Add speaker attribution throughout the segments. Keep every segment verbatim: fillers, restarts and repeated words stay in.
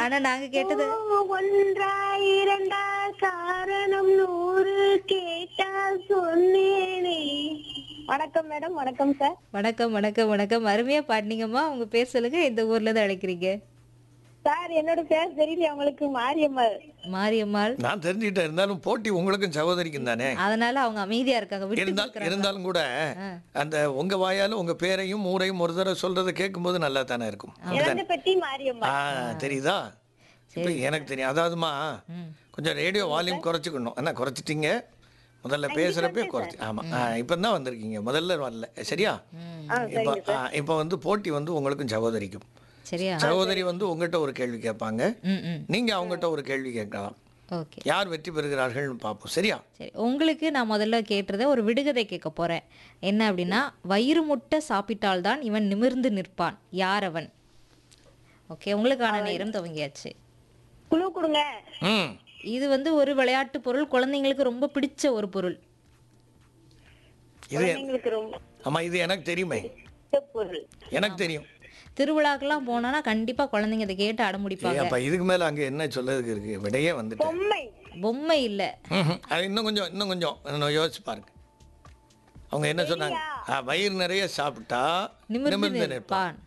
Speaker 1: ஆனா நாங்க கேட்டது
Speaker 2: ஓ, ஒன்றா இரண்டா காரணம் நூறு கேட்டால் சொன்னேனே. வணக்கம் மேடம். வணக்கம் சார்.
Speaker 1: வணக்கம் வணக்கம் வணக்கம் அருமையா பாடினீங்கம்மா. உங்க பேர் சொல்லுங்க, எந்த ஊர்ல இருந்து அழைக்கிறீங்க?
Speaker 2: சார் என்னோட பேர் தெரியல உங்களுக்கு. மாரியம்மாள்.
Speaker 1: மாரியம்மாள்.
Speaker 3: நான் தெரிஞ்சுக்கிட்டேன். இருந்தாலும் போட்டி உங்களுக்கும் சகோதரிக்கும் தானே.
Speaker 1: அதனால அவங்க அமைதியா இருக்காங்க, விட்டு
Speaker 3: இருந்தால்
Speaker 1: கொடுக்குறாங்க.
Speaker 3: இருந்தாலும் கூட அந்த உங்க வாயால உங்க பேரையும் ஊரையும் ஒரு தடவை சொல்றதை கேட்கும்போது நல்லா தானே இருக்கும்.
Speaker 2: இறந்த பெட்டி மாரியம்மா.
Speaker 3: ஆ தெரியுதா? இப்போ எனக்கு தெரியும். அதாவதுமா
Speaker 1: ம்.
Speaker 3: கொஞ்சம் ரேடியோ வால்யூம் குறைச்சிக்கணும். என்ன குறைச்சிட்டீங்க? முதல்ல பேசுறப்பே குறைச்சி. ஆமா இப்போ தான் வந்திருக்கீங்க, முதல்ல வரல. சரியா? இப்போ இப்போ வந்து போட்டி வந்து உங்களுக்கும் சகோதரிக்கும்.
Speaker 1: சரியா?
Speaker 3: சகோதரி வந்து உங்ககிட்ட ஒரு கேள்வி கேட்பாங்க,
Speaker 1: ம் ம்
Speaker 3: நீங்க அவங்ககிட்ட ஒரு கேள்வி கேட்கலாம்.
Speaker 1: ஓகே
Speaker 3: யார் வெற்றி பெறுகிறார்கள் பார்ப்போம். சரியா?
Speaker 1: சரி, உங்களுக்கு நான் முதல்ல கேட்டதை ஒரு விடுகதை கேட்க போறேன். என்ன அப்படின்னா, வயிறு முட்டை சாப்பிட்டால்தான் இவன் நிமிர்ந்து நிற்பான், யார் அவன்? ஓகே, உங்களுக்கான நேரம் துவங்கியாச்சு.
Speaker 2: குழு கொடுங்க.
Speaker 3: ம்
Speaker 1: இது வந்து ஒரு விளையாட்டு பொருள், குழந்தைங்களுக்கு ரொம்ப பிடிச்ச ஒரு பொருள்.
Speaker 3: இது
Speaker 2: எங்களுக்கு ரொம்ப
Speaker 3: ஆமா இது எனக்கு தெரியுமே.
Speaker 2: பிடிச்ச பொருள்.
Speaker 3: எனக்கு தெரியும்.
Speaker 1: திருவிழாக்கெல்லாம் போனோன்னா கண்டிப்பா குழந்தைங்க இதை கேட்டு
Speaker 3: ஏய்,
Speaker 1: அடமுடிப்பாங்க.
Speaker 3: அப்ப இதுக்கு மேல அங்க என்ன சொல்லதுக்கு இருக்கு? விடையே வந்துட்டேன்.
Speaker 2: பொம்மை.
Speaker 1: பொம்மை இல்ல.
Speaker 3: ம்ஹும். அது இன்னும் கொஞ்சம் இன்னும் கொஞ்சம் இன்னும் யோசிச்சு பாருங்க. அவங்க என்ன சொன்னாங்க? ஆ, வயிறு நிறைய சாப்பிட்டா
Speaker 1: நிமிர்ந்து
Speaker 3: நிமிர்ந்து நிற்பான்.
Speaker 1: நிற்பான்.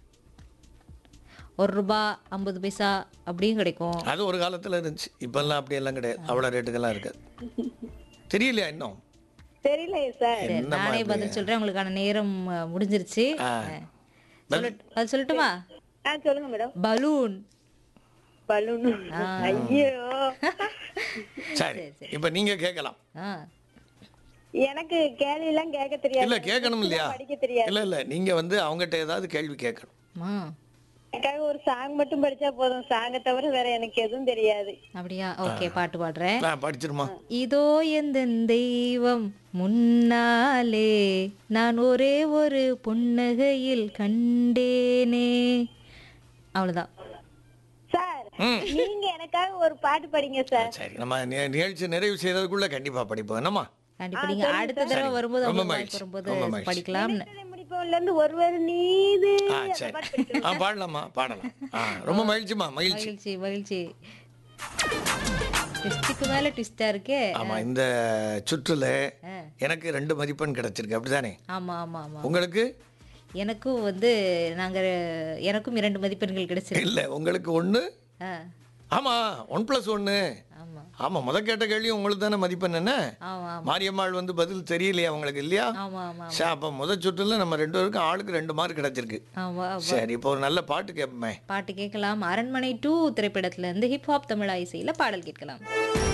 Speaker 1: ஒரு ரூபா ஐம்பது பைசா அப்படியும் கிடைக்கும்.
Speaker 3: அது ஒரு காலத்துல இருந்துச்சு. இப்பெல்லாம் அப்படி எல்லாம் கிடையாது. அவ்வளவு ரேட்டுக்கெல்லாம் இருக்காது. தெரியலையா இன்னும்?
Speaker 2: தெரியலையே சார்.
Speaker 1: சரி, நானே பதில் சொல்றேன். உங்களுக்கான நேரம் அஹ், முடிஞ்சிருச்சு.
Speaker 3: ஆ.
Speaker 1: சொல்லட்- அது சொல்லட்டுமா?
Speaker 2: ஆ சொல்லுங்க மேடம்.
Speaker 1: பலூன்.
Speaker 2: பலூன். ஐயோ.
Speaker 3: சரி, இப்ப நீங்க கேட்கலாம்.
Speaker 1: ஆ,
Speaker 2: எனக்கு கேள்வி எல்லாம் கேட்க தெரியாது.
Speaker 3: இல்ல கேட்கணும் இல்லையா?
Speaker 2: படிக்க தெரியாது.
Speaker 3: இல்ல இல்ல நீங்க வந்து அவங்ககிட்ட ஏதாவது கேள்வி கேட்கணும்.
Speaker 1: ஆ,
Speaker 2: எனக்காக ஒரு சாங் மட்டும் படிச்சா போதும். சாங்கை தவிர வேற எனக்கு எதுவும் தெரியாது.
Speaker 1: அப்படியா? ஓகே, பாட்டு பாடுறேன்.
Speaker 3: நான் படிச்சிருமா?
Speaker 1: இதோ எந்த தெய்வம் முன்னாலே நான் ஒரே ஒரு புன்னகையில் கண்டேனே. அவ்வளவுதான்.
Speaker 2: சார் நீங்க எனக்காக ஒரு பாட்டு படிங்க சார்.
Speaker 3: சரி, நம்ம நி- நிகழ்ச்சி நிறைவு செய்யறதுக்குள்ள கண்டிப்பா படிப்போம். என்னம்மா?
Speaker 1: கண்டிப்பா நீங்க அடுத்த தடவை வரும்போது
Speaker 3: ரொம்ப
Speaker 1: அவங்க
Speaker 3: மகிழ்ச்சி,
Speaker 1: வரும்போது
Speaker 3: ரொம்ப மகிழ்ச்சி.
Speaker 1: படிக்கலாம்.
Speaker 2: முடிப்பவன்ல இருந்து ஒருவர் நீது.
Speaker 3: ஆ சரி, ஆ பாடலாமா? பாடலாம். ஆ ரொம்ப மகிழ்ச்சிமா, மகிழ்ச்சி.
Speaker 1: மகிழ்ச்சி மகிழ்ச்சி. ட்விஸ்டுக்கு மேல ட்விஸ்டா இருக்கே.
Speaker 3: ஆமா, இந்த சுற்றுல
Speaker 1: ஆ.
Speaker 3: எனக்கு ரெண்டு மதிப்பெண் கிடைச்சிருக்கு. அப்படிதானே?
Speaker 1: ஆமா ஆமா ஆமா.
Speaker 3: உங்களுக்கு?
Speaker 1: எனக்கும் வந்து நாங்க எனக்கும் இரண்டு மதிப்பெண்கள் கிடைச்சிருக்கு.
Speaker 3: இல்ல, உங்களுக்கு ஒண்ணு.
Speaker 1: ஆ,
Speaker 3: ஆமா, ஒன் பிளஸ் ஒன்னு.
Speaker 1: ஆமா
Speaker 3: ஆமா, முத கேட்ட கேள்வி உங்களுக்கு தானே மதிப்பெண். என்ன
Speaker 1: ஆமா ஆமா
Speaker 3: மாரியம்மாள் வந்து பதில் தெரியலையா உங்களுக்கு? இல்லையா?
Speaker 1: ஆமா ஆமா
Speaker 3: சரி, அப்ப முத சுற்றுல நம்ம ரெண்டு பேருக்கும் ஆளுக்கு ரெண்டு மார்க் கிடைச்சிருக்கு.
Speaker 1: ஆமா ஆமா.
Speaker 3: சரி, இப்போ ஒரு நல்ல பாட்டு கேட்போமே.
Speaker 1: பாட்டு கேட்கலாம். அரண்மனை டூ திரைப்படத்துல இருந்து ஹிப் ஹாப் தமிழா இசையில பாடல் கேட்கலாம்.